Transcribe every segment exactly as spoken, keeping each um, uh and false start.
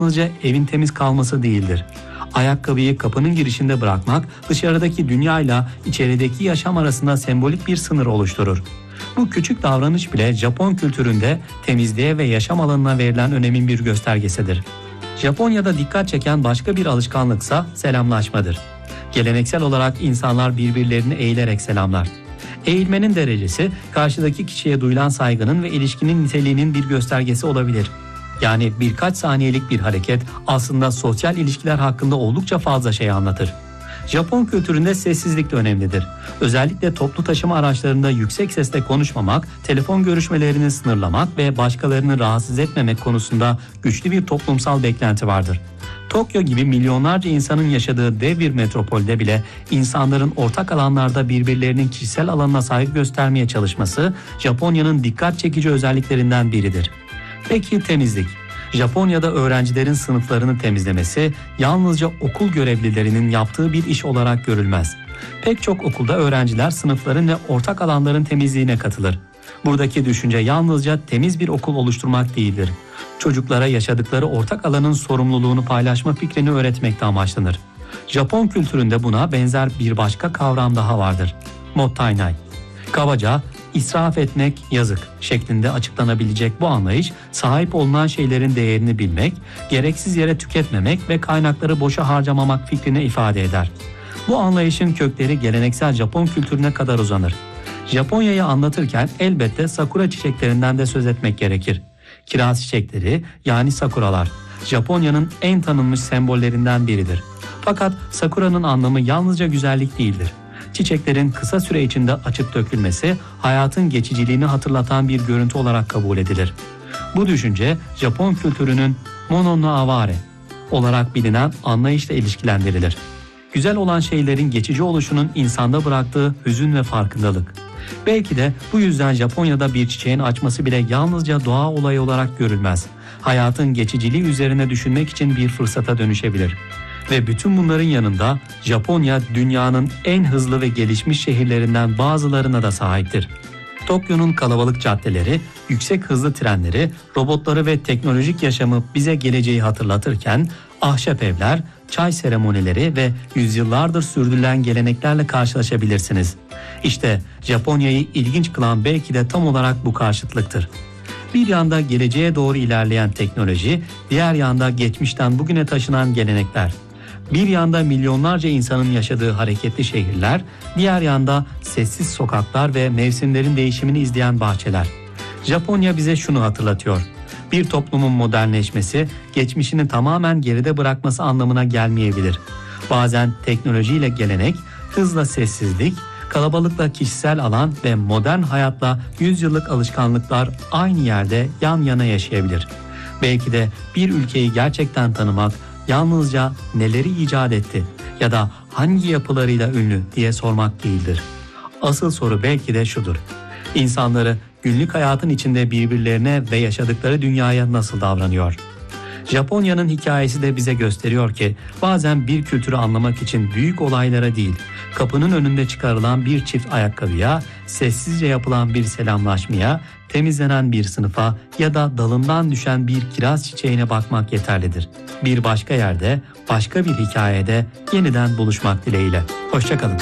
yalnızca evin temiz kalması değildir. Ayakkabıyı kapının girişinde bırakmak dışarıdaki dünyayla içerideki yaşam arasında sembolik bir sınır oluşturur. Bu küçük davranış bile Japon kültüründe temizliğe ve yaşam alanına verilen önemin bir göstergesidir. Japonya'da dikkat çeken başka bir alışkanlıksa selamlaşmadır. Geleneksel olarak insanlar birbirlerini eğilerek selamlar. Eğilmenin derecesi karşıdaki kişiye duyulan saygının ve ilişkinin niteliğinin bir göstergesi olabilir. Yani birkaç saniyelik bir hareket aslında sosyal ilişkiler hakkında oldukça fazla şey anlatır. Japon kültüründe sessizlik de önemlidir. Özellikle toplu taşıma araçlarında yüksek sesle konuşmamak, telefon görüşmelerini sınırlamak ve başkalarını rahatsız etmemek konusunda güçlü bir toplumsal beklenti vardır. Tokyo gibi milyonlarca insanın yaşadığı dev bir metropolde bile insanların ortak alanlarda birbirlerinin kişisel alanına saygı göstermeye çalışması Japonya'nın dikkat çekici özelliklerinden biridir. Peki temizlik? Japonya'da öğrencilerin sınıflarını temizlemesi yalnızca okul görevlilerinin yaptığı bir iş olarak görülmez. Pek çok okulda öğrenciler sınıfların ve ortak alanların temizliğine katılır. Buradaki düşünce yalnızca temiz bir okul oluşturmak değildir. Çocuklara yaşadıkları ortak alanın sorumluluğunu paylaşma fikrini öğretmekte amaçlanır. Japon kültüründe buna benzer bir başka kavram daha vardır. Mottainai. Kabaca israf etmek yazık şeklinde açıklanabilecek bu anlayış, sahip olunan şeylerin değerini bilmek, gereksiz yere tüketmemek ve kaynakları boşa harcamamak fikrini ifade eder. Bu anlayışın kökleri geleneksel Japon kültürüne kadar uzanır. Japonya'yı anlatırken elbette sakura çiçeklerinden de söz etmek gerekir. Kiraz çiçekleri yani sakuralar, Japonya'nın en tanınmış sembollerinden biridir. Fakat sakuranın anlamı yalnızca güzellik değildir. Çiçeklerin kısa süre içinde açıp dökülmesi hayatın geçiciliğini hatırlatan bir görüntü olarak kabul edilir. Bu düşünce Japon kültürünün mono no aware olarak bilinen anlayışla ilişkilendirilir. Güzel olan şeylerin geçici oluşunun insanda bıraktığı hüzün ve farkındalık. Belki de bu yüzden Japonya'da bir çiçeğin açması bile yalnızca doğa olayı olarak görülmez. Hayatın geçiciliği üzerine düşünmek için bir fırsata dönüşebilir. Ve bütün bunların yanında Japonya dünyanın en hızlı ve gelişmiş şehirlerinden bazılarına da sahiptir. Tokyo'nun kalabalık caddeleri, yüksek hızlı trenleri, robotları ve teknolojik yaşamı bize geleceği hatırlatırken ahşap evler, çay seremonileri ve yüzyıllardır sürdürülen geleneklerle karşılaşabilirsiniz. İşte Japonya'yı ilginç kılan belki de tam olarak bu karşıtlıktır. Bir yanda geleceğe doğru ilerleyen teknoloji, diğer yanda geçmişten bugüne taşınan gelenekler. Bir yanda milyonlarca insanın yaşadığı hareketli şehirler, diğer yanda sessiz sokaklar ve mevsimlerin değişimini izleyen bahçeler. Japonya bize şunu hatırlatıyor. Bir toplumun modernleşmesi, geçmişini tamamen geride bırakması anlamına gelmeyebilir. Bazen teknolojiyle gelenek, hızla sessizlik, kalabalıkla kişisel alan ve modern hayatla yüzyıllık alışkanlıklar aynı yerde yan yana yaşayabilir. Belki de bir ülkeyi gerçekten tanımak, yalnızca neleri icat etti ya da hangi yapılarıyla ünlü diye sormak değildir. Asıl soru belki de şudur. İnsanları günlük hayatın içinde birbirlerine ve yaşadıkları dünyaya nasıl davranıyor? Japonya'nın hikayesi de bize gösteriyor ki bazen bir kültürü anlamak için büyük olaylara değil, kapının önünde çıkarılan bir çift ayakkabıya, sessizce yapılan bir selamlaşmaya, temizlenen bir sınıfa ya da dalından düşen bir kiraz çiçeğine bakmak yeterlidir. Bir başka yerde, başka bir hikayede yeniden buluşmak dileğiyle. Hoşça kalın.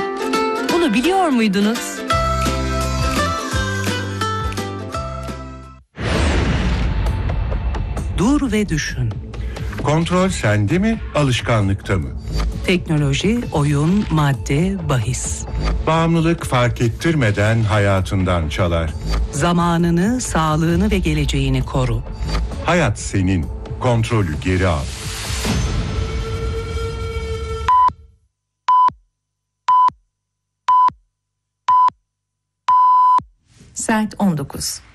Bunu biliyor muydunuz? Dur ve düşün. Kontrol sende mi, alışkanlıkta mı? Teknoloji, oyun, madde, bahis. Bağımlılık fark ettirmeden hayatından çalar. Zamanını, sağlığını ve geleceğini koru. Hayat senin, kontrolü geri al. Saat on dokuz.